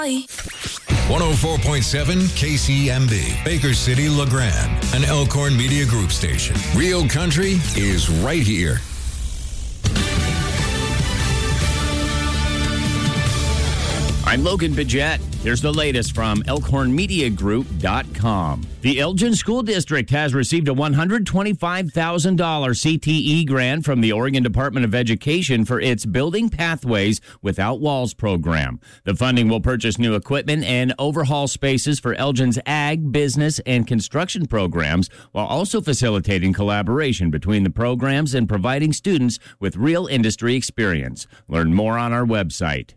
104.7 KCMB, Baker City, LeGrand, an Elkhorn Media Group station. Real country is right here. I'm Logan Bidget. Here's the latest from ElkhornMediaGroup.com. The Elgin School District has received a $125,000 CTE grant from the Oregon Department of Education for its Building Pathways Without Walls program. The funding will purchase new equipment and overhaul spaces for Elgin's ag, business, and construction programs, while also facilitating collaboration between the programs and providing students with real industry experience. Learn more on our website.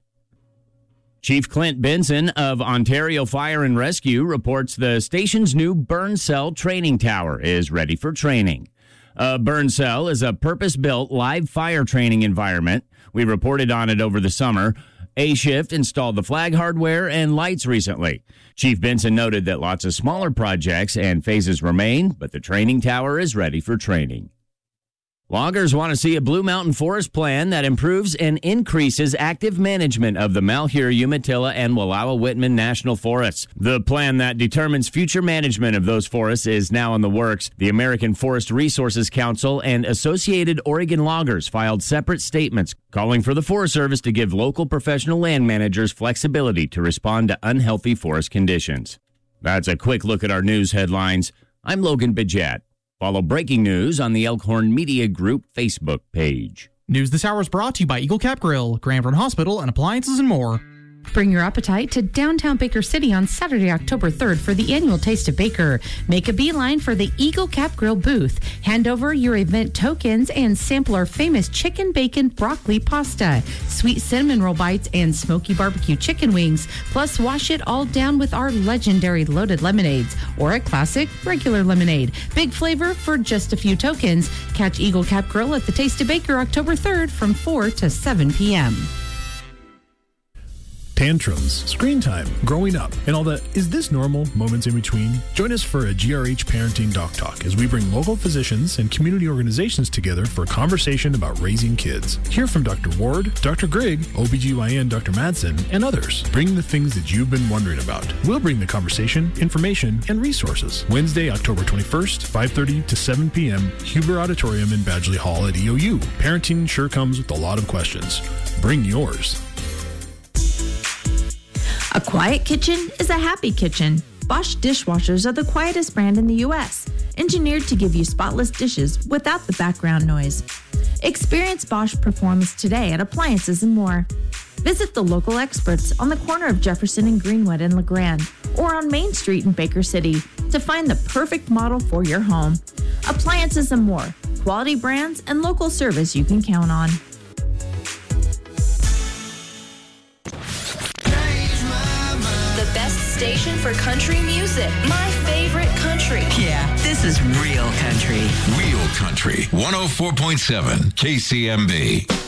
Chief Clint Benson of Ontario Fire and Rescue reports the station's new burn cell training tower is ready for training. A burn cell is a purpose-built live fire training environment. We reported on it over the summer. A-Shift installed the flag hardware and lights recently. Chief Benson noted that lots of smaller projects and phases remain, but the training tower is ready for training. Loggers want to see a Blue Mountain Forest plan that improves and increases active management of the Malheur, Umatilla, and Wallowa-Whitman National Forests. The plan that determines future management of those forests is now in the works. The American Forest Resources Council and Associated Oregon Loggers filed separate statements calling for the Forest Service to give local professional land managers flexibility to respond to unhealthy forest conditions. That's a quick look at our news headlines. I'm Logan Bidget. Follow breaking news on the Elkhorn Media Group Facebook page. News this hour is brought to you by Eagle Cap Grill, Grand Run Hospital, and appliances and more. Bring your appetite to downtown Baker City on Saturday, October 3rd for the annual Taste of Baker. Make a beeline for the Eagle Cap Grill booth. Hand over your event tokens and sample our famous chicken bacon broccoli pasta, sweet cinnamon roll bites, and smoky barbecue chicken wings. Plus, wash it all down with our legendary loaded lemonades or a classic regular lemonade. Big flavor for just a few tokens. Catch Eagle Cap Grill at the Taste of Baker October 3rd from 4 to 7 p.m. Tantrums, screen time, growing up, and all the is this normal moments in between. Join us for a GRH Parenting Doc Talk as we bring local physicians and community organizations together for a conversation about raising kids. Hear from Dr. Ward, Dr. Grigg, OBGYN Dr. Madsen, and others. Bring the things that you've been wondering about. We'll bring the conversation, information, and resources. Wednesday, October 21st, 5:30 to 7 p.m., Huber Auditorium in Badgley Hall at EOU. Parenting sure comes with a lot of questions. Bring yours. A quiet kitchen is a happy kitchen. Bosch dishwashers are the quietest brand in the U.S., engineered to give you spotless dishes without the background noise. Experience Bosch performance today at Appliances and More. Visit the local experts on the corner of Jefferson and Greenwood in LeGrand or on Main Street in Baker City to find the perfect model for your home. Appliances and More, quality brands and local service you can count on. Best station for country music. My favorite country. Yeah, this is real country. Real country. 104.7 KCMB.